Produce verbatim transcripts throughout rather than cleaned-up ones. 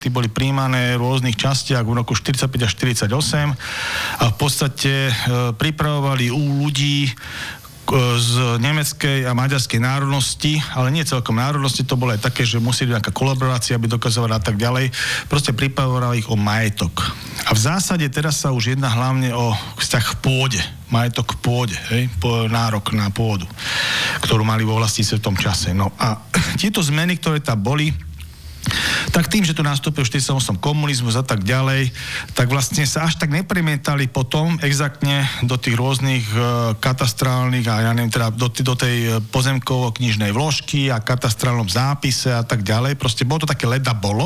boli príjmané v rôznych častiach v roku štyridsaťpäť až štyridsaťosem a v podstate e, pripravovali u ľudí z nemeckej a maďarskej národnosti, ale nie celkom národnosti, to bolo aj také, že museli nejaká kolaborácia, aby dokazovali a tak ďalej. Proste pripravovali ich o majetok. A v zásade teraz sa už jedná hlavne o vzťah v pôde. Majetok v pôde, hej? Po, nárok na pôdu, ktorú mali vo vlastníctve v tom čase. No a tieto zmeny, ktoré tam boli, tak tým, že tu nastúpil štyridsiatom ôsmom komunizmus a tak ďalej, tak vlastne sa až tak nepremietali potom exaktne do tých rôznych e, katastrálnych a ja neviem, teda do, do tej pozemkovo-knižnej vložky a katastrálnom zápise a tak ďalej. Proste bolo to také leda bolo,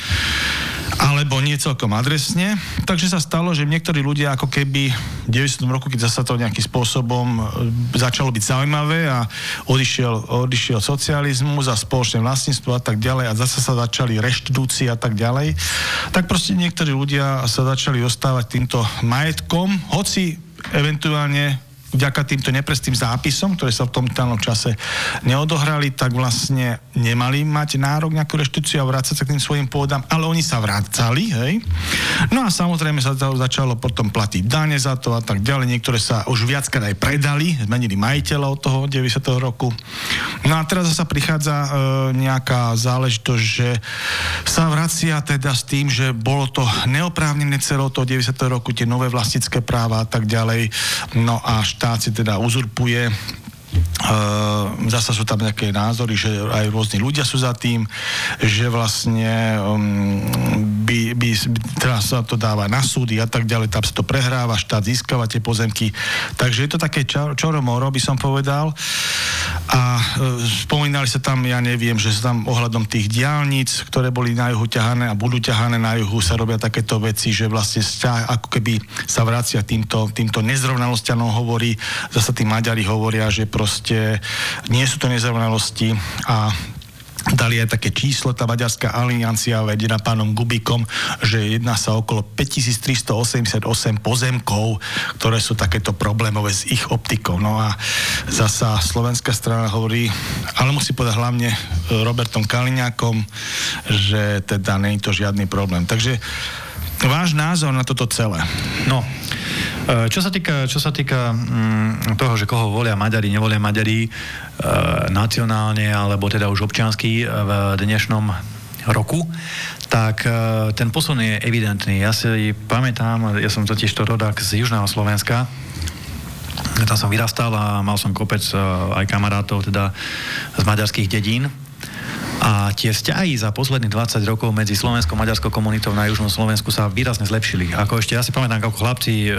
alebo nie celkom adresne. Takže sa stalo, že niektorí ľudia ako keby v deväťdesiatom roku, keď zasa to nejakým spôsobom začalo byť zaujímavé a odišiel, odišiel socializmus a spoločné vlastníctvo a tak ďalej a zasa sa začali reštitúcie a tak ďalej, tak proste niektorí ľudia sa začali dostávať týmto majetkom, hoci eventuálne vďaka týmto neprestým zápisom, ktoré sa v tom danom čase neodohrali, tak vlastne nemali mať nárok nejakú reštitúciu a vrácať sa k tým svojim pôdam, ale oni sa vracali, hej. No a samozrejme sa začalo potom platiť dane za to a tak ďalej. Niektoré sa už viackrát aj predali, zmenili majiteľa od toho deväťdesiateho roku. No a teraz zasa prichádza e, nejaká záležitosť, že sa vracia teda s tým, že bolo to neoprávnené celého toho deväťdesiateho roku, tie nové vlastnícke práva a tak ďalej. No a štát si teda uzurpuje. Uh, zasa sú tam nejaké názory, že aj rôzni ľudia sú za tým, že vlastne um, by, by, teraz sa to dáva na súdy a tak ďalej, tam sa to prehráva, štát získava tie pozemky. Takže je to také čoromoro, by som povedal. A uh, spomínali sa tam, ja neviem, že sa tam ohľadom tých diaľnic, ktoré boli na juhu ťahané a budú ťahané na juhu, sa robia takéto veci, že vlastne vzťah, ako keby sa vracia týmto, týmto nezrovnalostiam, hovorí, zasa tí Maďari hovoria, že proste nie sú to nezrovnalosti a dali aj také číslo, tá Maďarská aliancia vedená pánom Gubikom, že jedná sa okolo päťtisíctristoosemdesiatosem pozemkov, ktoré sú takéto problémové s ich optikou. No a zasa slovenská strana hovorí, ale musí povedať hlavne Robertom Kaliňákom, že teda nie je to žiadny problém. Takže váš názor na toto celé? No, čo sa týka, čo sa týka mm, toho, že koho volia Maďari, nevolia Maďari e, nacionálne, alebo teda už občiansky v dnešnom roku, tak e, ten posun je evidentný. Ja si pamätám, ja som totiž to rodák z južného Slovenska, tam som vyrastal a mal som kopec e, aj kamarátov teda z maďarských dedín. A tie vzťahy za posledných dvadsať rokov medzi slovenskou a maďarskou komunitou na južnom Slovensku sa výrazne zlepšili. Ako ešte, ja si pamätám, ako chlapci e,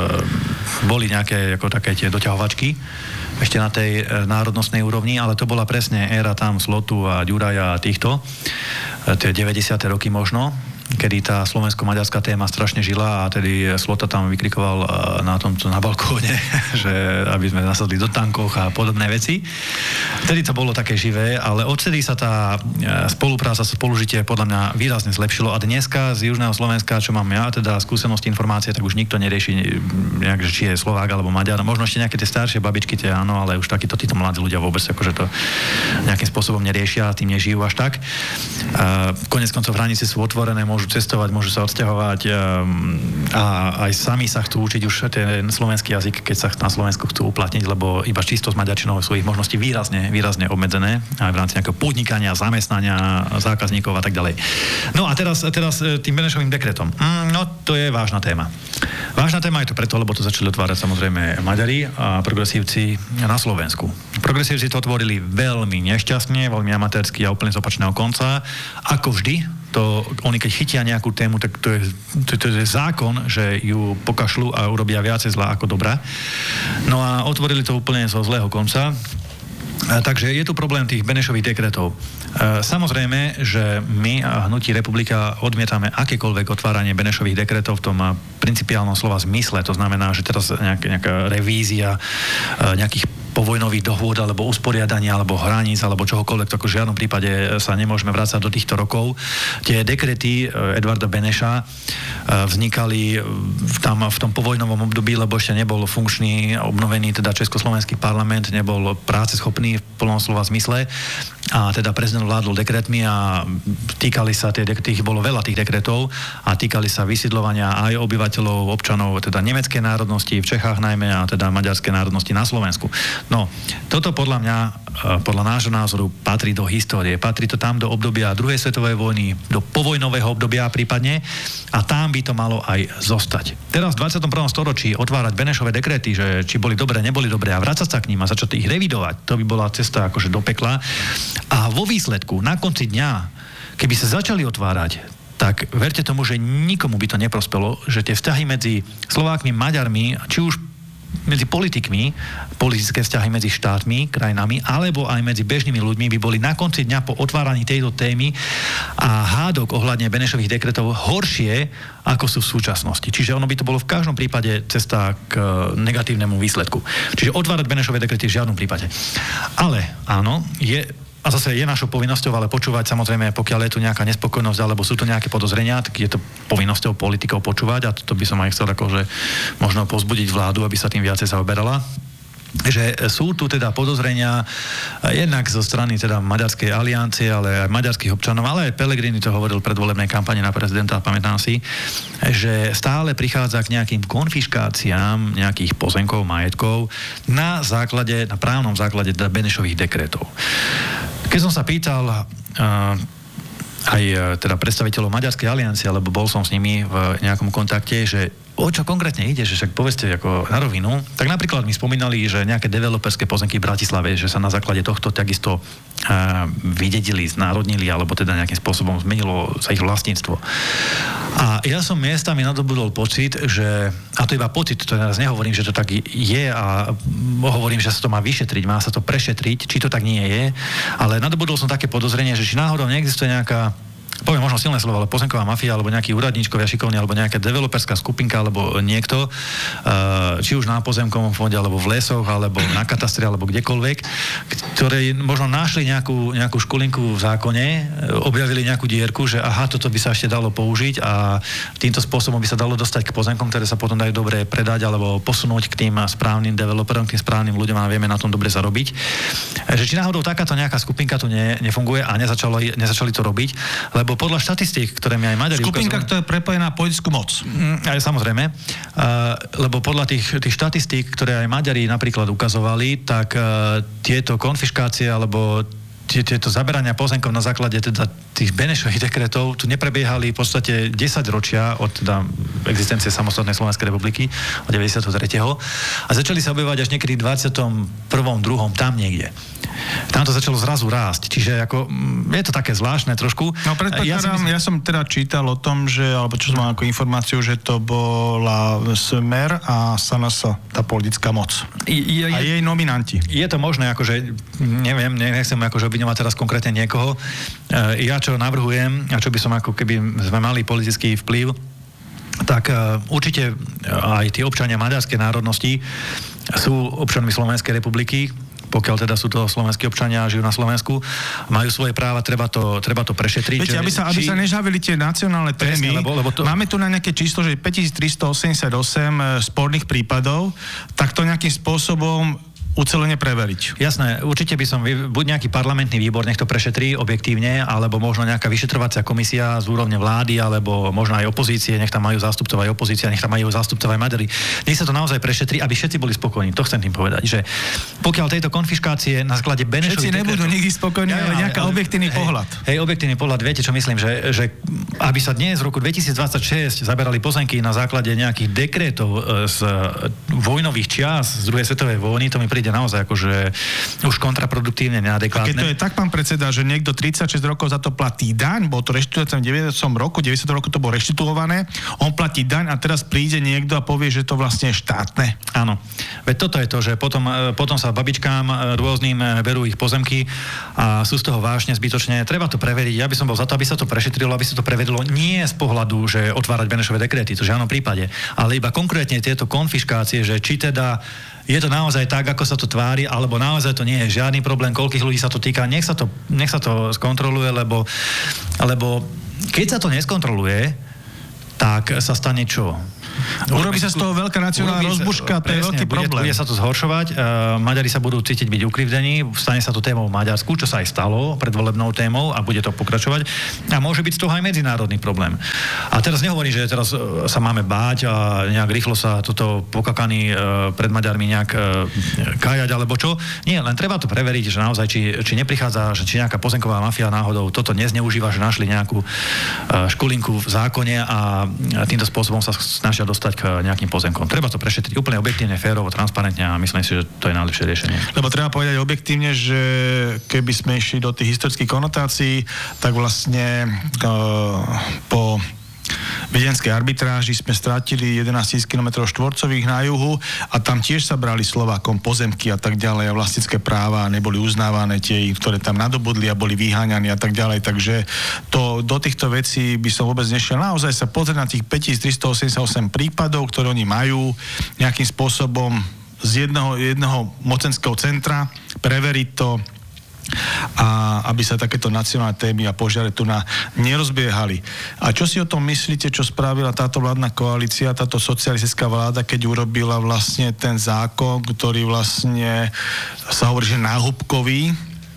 boli nejaké ako také tie doťahovačky ešte na tej e, národnostnej úrovni, ale to bola presne éra tam Slotu a Ďuraja a týchto, e, tie deväťdesiate roky možno, kedy tá slovensko-maďarská téma strašne žila a tedy Slota tam vykrikoval na tomto, na balkóne, že aby sme nasadli do tankoch a podobné veci. Vtedy to bolo také živé, ale odtedy sa tá spolupráca, spolužitie podľa mňa výrazne zlepšilo a dneska z južného Slovenska, čo mám ja, teda skúsenosti, informácie, tak už nikto nerieši nejak, či je Slovák alebo Maďar. Možno ešte nejaké tie staršie babičky, tie áno, ale už takíto títo mladí ľudia vôbec akože to nejakým spôsobom neriešia a tým nežijú až tak. Konec koncov hranice sú otvorené, môžu cestovať, môžu sa odsťahovať a aj sami sa chcú učiť už ten slovenský jazyk, keď sa na Slovensku chcú uplatniť, lebo iba čisto s maďarčinou sú ich možnosti výrazne, výrazne obmedzené aj v rámci nejakého podnikania, zamestnania, zákazníkov a tak ďalej. No a teraz, teraz tým Benešovým dekretom. No to je vážna téma. Vážna téma je to preto, lebo to začali otvárať samozrejme Maďari a progresívci na Slovensku. Progresívci to otvorili veľmi nešťastne, veľmi amatérsky a úplne z opačného konca. Ako vždy, to oni keď chytia nejakú tému, tak to je, to, to je zákon, že ju pokašľú a urobia viacej zlá ako dobrá. No a otvorili to úplne zo zlého konca. Takže je tu problém tých Benešových dekretov. Samozrejme, že my a Hnutí Republika odmietame akékoľvek otváranie Benešových dekretov v tom principiálnom slova zmysle. To znamená, že teraz nejaká, nejaká revízia nejakých povojnových dohôd, alebo usporiadania, alebo hraníc, alebo čohokoľvek, tak v žiadnom prípade sa nemôžeme vrácať do týchto rokov. Tie dekrety Edvarda Beneša vznikali tam v tom povojnovom období, lebo ešte nebol funkčný, obnovený teda Československý parlament, nebol práceschopný v plnom slova zmysle a teda prezident vládol dekretmi a týkali sa, tie dekrety, bolo veľa tých dekretov a týkali sa vysídľovania aj obyvateľov, občanov, teda nemeckej národnosti, v Čechách najmä a teda maďarskej národnosti na Slovensku. No, toto podľa mňa, podľa nášho názoru patrí do histórie. Patrí to tam do obdobia druhej svetovej vojny, do povojnového obdobia prípadne a tam by to malo aj zostať. Teraz v dvadsiatom prvom storočí otvárať Benešové dekrety, že či boli dobré, neboli dobré a vrácať sa k ním a začať ich revidovať, to by bola cesta akože do pekla. A vo výsledku, na konci dňa, keby sa začali otvárať, tak verte tomu, že nikomu by to neprospelo, že tie vzťahy medzi Slovákmi, Maďarmi, či už medzi politikmi, politické vzťahy medzi štátmi, krajinami, alebo aj medzi bežnými ľuďmi by boli na konci dňa po otváraní tejto témy a hádok ohľadne Benešových dekretov horšie, ako sú v súčasnosti. Čiže ono by to bolo v každom prípade cesta k negatívnemu výsledku. Čiže otvárať Benešové dekrety v žiadnom prípade. Ale áno, je a zase je našou povinnosťou, ale počúvať samozrejme, pokiaľ je tu nejaká nespokojnosť alebo sú tu nejaké podozrenia, tak je to povinnosťou politikov počúvať a to by som aj chcel akože možno povzbudiť vládu, aby sa tým viacej zaoberala. Že sú tu teda podozrenia jednak zo strany teda Maďarskej aliancie, ale aj maďarských občanov, ale aj Pellegrini to hovoril v predvolebnej kampani na prezidenta, pamätám si, že stále prichádza k nejakým konfiškáciám nejakých pozemkov, majetkov na základe, na právnom základe teda Benešových dekretov. Keď som sa pýtal uh, aj teda predstaviteľov Maďarskej aliancie, alebo bol som s nimi v nejakom kontakte, že o čo konkrétne ide, že však povedzte ako na rovinu, tak napríklad mi spomínali, že nejaké developerské pozemky v Bratislave, že sa na základe tohto takisto uh, vydedili, znárodnili, alebo teda nejakým spôsobom zmenilo sa ich vlastníctvo. A ja som miestami nadobudol pocit, že, a to iba pocit, to teraz nehovorím, že to tak je a hovorím, že sa to má vyšetriť, má sa to prešetriť, či to tak nie je, ale nadobudol som také podozrenie, že či náhodou neexistuje nejaká, poviem možno silné slovo, ale pozemková mafia, alebo nejaký úradníčkovia šikovní, alebo nejaká developerská skupinka, alebo niekto, či už na pozemkovom fonde, alebo v lesoch, alebo na katastri, alebo kdekoľvek, ktoré možno našli nejakú, nejakú škulinku v zákone, objavili nejakú dierku, že aha, toto by sa ešte dalo použiť a týmto spôsobom by sa dalo dostať k pozemkom, ktoré sa potom dajú dobre predať, alebo posunúť k tým správnym developerom, k tým správnym ľuďom a vieme na tom dobre zarobiť. Že či náhodou takáto nejaká skupinka tu ne, nefunguje a nezačali, nezačali to robiť, lebo podľa štatistík, ktoré mi aj Maďari ukazujú... Skupinka, ktorá je prepojená na politickú moc. Mm, aj samozrejme. Uh, lebo podľa tých, tých štatistík, ktoré aj Maďari napríklad ukazovali, tak uh, tieto konfiškácie alebo tieto zaberania pozemkov na základe teda tých Benešových dekretov tu neprebiehali v podstate desať ročia od teda existencie samostatnej Slovenskej republiky od deväťdesiattri. A začali sa objavovať až niekedy v dvadsiatom prvom druhom tam niekde. Tam to začalo zrazu rásť. Čiže ako, je to také zvláštne trošku. No predpokladám, ja, myslím... ja som teda čítal o tom, že, alebo čo som mal ako informáciu, že to bola Smer a es en es, tá politická moc. Je, je, a jej nominanti. Je to možné, akože, neviem, nechcem akože obviňovať teraz konkrétne niekoho. Ja čo navrhujem, a čo by som ako keby sme mali politický vplyv, tak určite aj tí občania maďarskej národnosti sú občanmi Slovenskej republiky, pokiaľ teda sú to slovenskí občania a žijú na Slovensku, majú svoje práva, treba to, treba to prešetriť. Viete, aby sa, aby či... sa nežavili tie nacionálne témy, lebo, lebo to... máme tu na nejaké číslo, že päťtisíctristoosemdesiatosem sporných prípadov, tak to nejakým spôsobom ucelene preveriť. Jasné, určite by som, buď nejaký parlamentný výbor, nech to prešetrí objektívne, alebo možno nejaká vyšetrovacia komisia z úrovne vlády, alebo možno aj opozície, nech tam majú zástupcov aj opozícia, nech tam majú zástupcov aj Maďari. Nech sa to naozaj prešetrí, aby všetci boli spokojní. To chcem tým povedať, že pokiaľ tejto konfiškácie na základe Benešových dekretov... Všetci nebudú nikdy spokojní, ja, ale nejaká ale, objektívny hej, pohľad. Hej, objektívny pohľad, viete, čo myslím, že, že aby sa dnes v roku dvetisícdvadsaťšesť zaberali pozemky na základe nejakých dekrétov z vojnových čias z druhej svetovej vojny, to mi príde naozaj akože už kontraproduktívne, neadekvátne. A keď to je tak, pán predseda, že niekto tridsaťšesť rokov za to platí daň, bol to reštituované v deväťdesiatom roku, deväťdesiatom roku to bolo reštituované, on platí daň a teraz príde niekto a povie, že to vlastne je štátne. Áno. Veď toto je to, že potom, potom sa babičkám rôznym berú ich pozemky a sú z toho vážne zbytočne. Treba to preveriť. Ja by som bol za to, aby sa to prešetrilo, aby sa to prevedlo nie z pohľadu, že otvárať Benešové dekréty, to v žiadnom prípade, ale iba konkrétne tieto konfiškácie, že či teda je to naozaj tak, ako sa to tvári, alebo naozaj to nie je žiadny problém, koľkých ľudí sa to týka, nech sa to, nech sa to skontroluje, lebo, lebo keď sa to neskontroluje, tak sa stane čo? Urobí sa z toho veľká nacionálna rozbuška, to je veľký bude, problém. Bude sa to zhoršovať, uh, Maďari sa budú cítiť byť ukrivdení, stane sa to témou v Maďarsku, čo sa aj stalo, predvolebnou témou a bude to pokračovať. A môže byť z toho aj medzinárodný problém. A teraz nehovorím, že teraz uh, sa máme báť a nejak rýchlo sa toto pokakaní uh, pred Maďarmi nejak uh, kájať alebo čo. Nie, len treba to preveriť, že naozaj, či, či neprichádza, že či nejaká pozemková mafia náhodou toto nezneužíva, že našli nejakú uh, škulinku v zákone a týmto spôsobom sa snažia dostať k nejakým pozemkom. Treba to prešetriť úplne objektívne, férovo, transparentne a myslím si, že to je najlepšie riešenie. Lebo treba povedať objektívne, že keby sme išli do tých historických konotácií, tak vlastne uh, po viedenskej arbitráži sme strátili jedenásťtisíc kilometrov štvorcových na juhu a tam tiež sa brali Slovákom pozemky a tak ďalej a vlastnícke práva neboli uznávané tie, ktoré tam nadobudli a boli vyháňaní a tak ďalej. Takže to, do týchto vecí by som vôbec nešiel. Naozaj sa pozrieť na tých päťtisíctristoosemdesiatosem prípadov, ktoré oni majú nejakým spôsobom z jedného, jedného mocenského centra, preveriť to, a aby sa takéto nacionálne témy a požiare tu na nerozbiehali. A čo si o tom myslíte, čo spravila táto vládna koalícia, táto socialistická vláda, keď urobila vlastne ten zákon, ktorý vlastne sa hovorí, že náhubkový,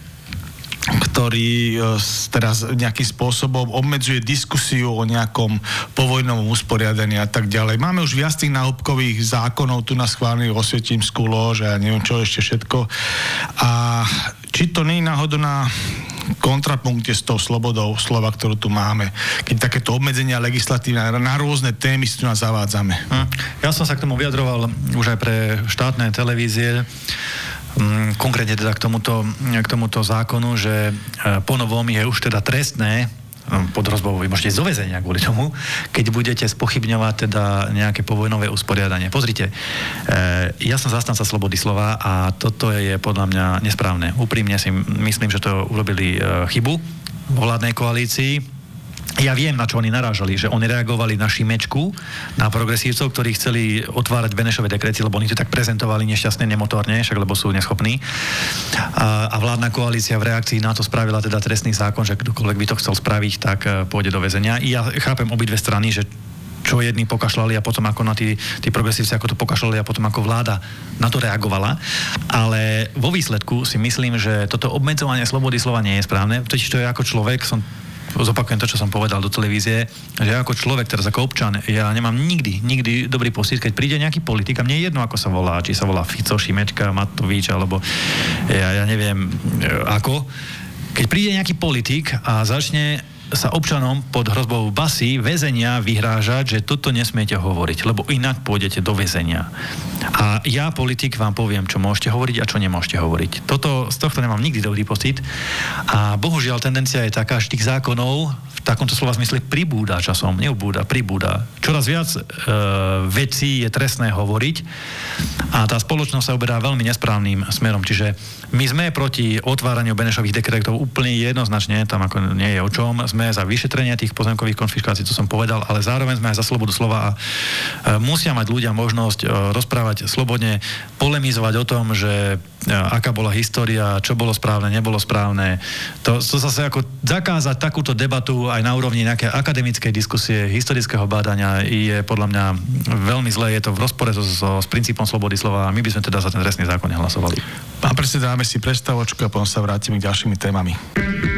ktorý teraz nejakým spôsobom obmedzuje diskusiu o nejakom povojnovom usporiadaní a tak ďalej. Máme už viac tých náhubkových zákonov tu na schválených Osvietimskú lož a neviem čo ešte všetko. A či to nie je náhodou na kontrapunkte s tou slobodou slova, ktorú tu máme, keď takéto obmedzenia legislatívne na rôzne témy si tu nás zavádzame. Hm. Ja som sa k tomu vyjadroval už aj pre štátne televízie, konkrétne teda k tomuto, k tomuto zákonu, že ponovom je už teda trestné pod hrozbou, vy môžete ísť do väzenia kvôli tomu, keď budete spochybňovať teda nejaké povojnové usporiadanie. Pozrite, ja som zastanca slobody slova a toto je podľa mňa nesprávne. Úprimne si myslím, že to urobili chybu vo vládnej koalícii. Ja viem, na čo oni narážali, že oni reagovali na Šimečku, na progresívcov, ktorí chceli otvárať Benešové dekrety, lebo oni to tak prezentovali nešťastne, nemotorne, však lebo sú neschopní. A, a vládna koalícia v reakcii na to spravila teda trestný zákon, že kdokoľvek by to chcel spraviť, tak pôjde do väzenia. I ja chápem obidve strany, že čo jedni pokašľali a potom ako na tí, tí progresívci, ako to pokašľali a potom ako vláda na to reagovala. Ale vo výsledku si myslím, že toto obmedzovanie slobody slova nie je správne. Totiž to je ako človek, som zopakujem to, čo som povedal do televízie, že ako človek, teraz ako občan, ja nemám nikdy, nikdy dobrý pocit, keď príde nejaký politik, a mne je jedno, ako sa volá, či sa volá Fico, Šimečka, Matovič, alebo ja, ja neviem ako. Keď príde nejaký politik a začne sa občanom pod hrozbou basy, väzenia vyhrážať, že toto nesmiete hovoriť, lebo inak pôjdete do väzenia. A ja, politik, vám poviem, čo môžete hovoriť a čo nemôžete hovoriť. Toto, z tohto nemám nikdy dobrý pocit. A bohužiaľ tendencia je taká, že tých zákonov v takomto slova zmysle pribúda časom, neubúda, pribúda. Čoraz viac e, vecí je trestné hovoriť a tá spoločnosť sa uberá veľmi nesprávnym smerom. Čiže my sme proti otváraniu Benešových dekretov úplne jednoznačne, tam ako nie je o čom, sme za vyšetrenie tých pozemkových konfiškácií, to som povedal, ale zároveň sme aj za slobodu slova a e, musia mať ľudia možnosť e, rozprávať slobodne, polemizovať o tom, že e, aká bola história, čo bolo správne, nebolo správne. To, to zase ako zakázať takúto debatu aj na úrovni nejaké akademickej diskusie, historického bádania je podľa mňa veľmi zlé, je to v rozpore so, so, s princípom slobody slova a my by sme teda za ten trestný zákon nehlasovali. Pán predseda, dáme si prestavočku a potom sa vrátime k ďalšími témami.